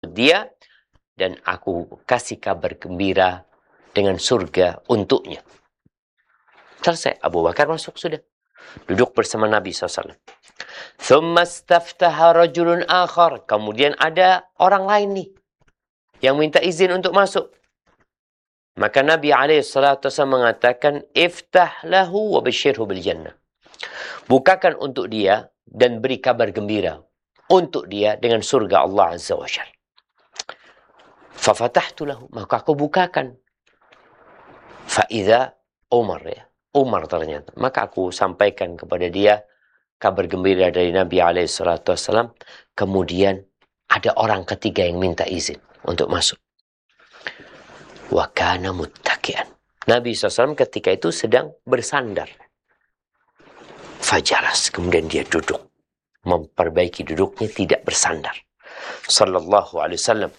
dia dan aku kasih kabar gembira dengan surga untuknya. Selesai. Abu Bakar masuk sudah. Duduk bersama Nabi SAW. Thumma staftaha rajulun akhar. Kemudian ada orang lain nih yang minta izin untuk masuk. Maka Nabi SAW mengatakan, iftah lahu wa basyirhu bil jannah. Bukakan untuk dia dan beri kabar gembira untuk dia dengan surga Allah Azza wa Jalla. Fafatahtu lahu, maka aku bukakan. Fa'idha Umar, ya. Umar ternyata. Maka aku sampaikan kepada dia kabar gembira dari Nabi SAW. Kemudian ada orang ketiga yang minta izin untuk masuk. Wa kana muttaki'an. Nabi SAW ketika itu sedang bersandar. Fajalas, kemudian dia duduk. Memperbaiki duduknya, tidak bersandar. Sallallahu alaihi wasallam.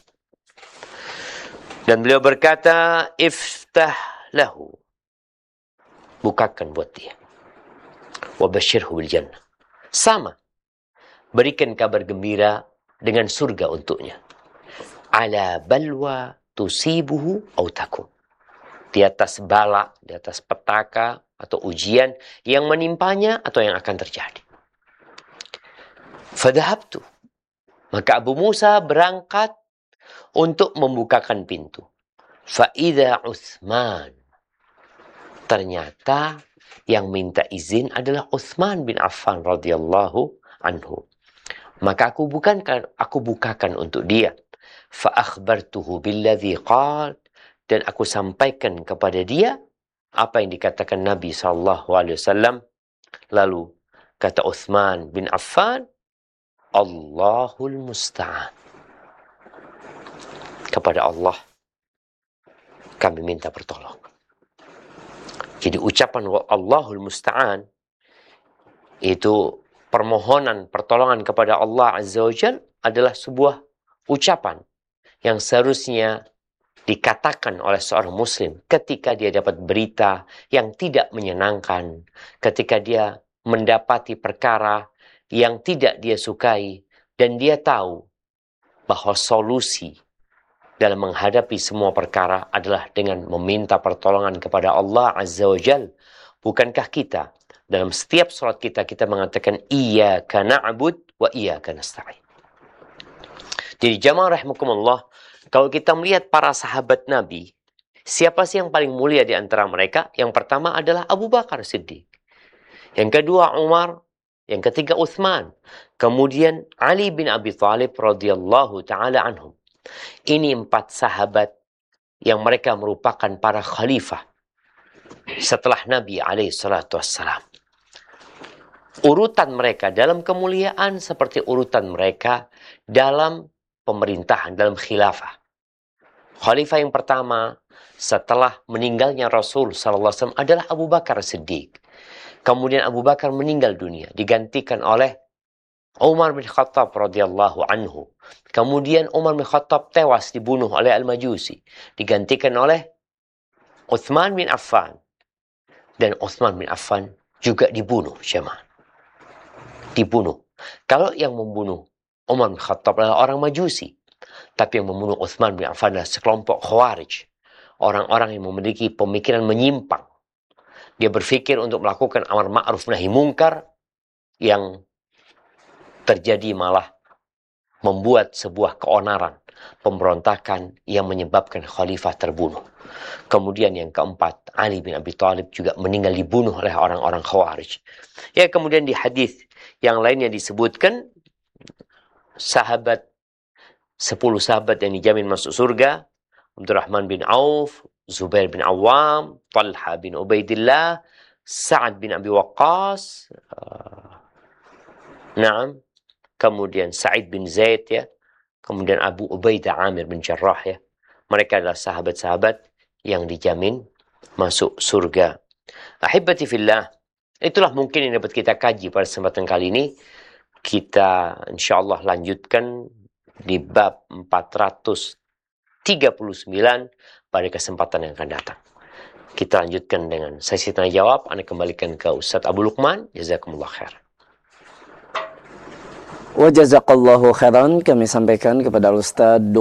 Dan beliau berkata, iftah lahu. Bukakan buat dia. Wa basyirhu bil jannah. Sama. Berikan kabar gembira dengan surga untuknya. Ala balwa tusibuhu au takum. Di atas bala, di atas petaka atau ujian yang menimpanya atau yang akan terjadi. Fadhahabtu. Maka Abu Musa berangkat untuk membukakan pintu. Fa'idha Uthman. Ternyata yang minta izin adalah Uthman bin Affan radhiyallahu anhu. Maka aku bukakan untuk dia. Fa'akhbartuhu billadhi qal. Dan aku sampaikan kepada dia apa yang dikatakan Nabi SAW. Lalu kata Uthman bin Affan, Allahul Musta'an. Kepada Allah kami minta pertolongan. Jadi ucapan Allahul Musta'an itu permohonan pertolongan kepada Allah Azza wa Jalla adalah sebuah ucapan yang seharusnya dikatakan oleh seorang muslim ketika dia dapat berita yang tidak menyenangkan, ketika dia mendapati perkara yang tidak dia sukai, dan dia tahu bahwa solusi dalam menghadapi semua perkara adalah dengan meminta pertolongan kepada Allah Azza wa Jal. Bukankah kita dalam setiap salat kita mengatakan iyyaka na'bud wa iyyaka nasta'in. Jadi jamaah rahimakumullah, kalau kita melihat para sahabat Nabi, siapa sih yang paling mulia di antara mereka? Yang pertama adalah Abu Bakar Siddiq. Yang kedua Umar, yang ketiga Uthman, kemudian Ali bin Abi Thalib radhiyallahu taala anhum. Ini 4 sahabat yang mereka merupakan para khalifah setelah Nabi SAW. Urutan mereka dalam kemuliaan seperti urutan mereka dalam pemerintahan, dalam khilafah. Khalifah yang pertama setelah meninggalnya Rasul SAW adalah Abu Bakar Siddiq. Kemudian Abu Bakar meninggal dunia, digantikan oleh Umar bin Khattab radhiyallahu anhu. Kemudian Umar bin Khattab tewas dibunuh oleh Al-Majusi, digantikan oleh Uthman bin Affan. Dan Uthman bin Affan juga dibunuh, jemaah. Dibunuh. Kalau yang membunuh Umar bin Khattab adalah orang Majusi, tapi yang membunuh Uthman bin Affan adalah sekelompok Khawarij, orang-orang yang memiliki pemikiran menyimpang. Dia berpikir untuk melakukan amar ma'ruf nahi mungkar yang terjadi malah membuat sebuah keonaran, pemberontakan yang menyebabkan khalifah terbunuh. Kemudian yang keempat, Ali bin Abi Thalib juga meninggal dibunuh oleh orang-orang Khawarij. Ya, kemudian di hadis yang lainnya disebutkan 10 sahabat yang dijamin masuk surga, Abdurrahman bin Auf, Zubair bin Awam, Talha bin Ubaidillah, Sa'ad bin Abi Waqqas, kemudian Sa'id bin Zaid, ya, kemudian Abu Ubaidah Amir bin Jarrah, ya. Mereka adalah sahabat-sahabat yang dijamin masuk surga. Ahibati fillah, itulah mungkin yang dapat kita kaji pada kesempatan kali ini. Kita insyaallah lanjutkan di bab 439 pada kesempatan yang akan datang. Kita lanjutkan dengan sesi tanya jawab. Anda kembalikan ke Ustaz Abu Lukman. Jazakumullah khair. Wa jazakallahu khairan, kami sampaikan kepada Ustaz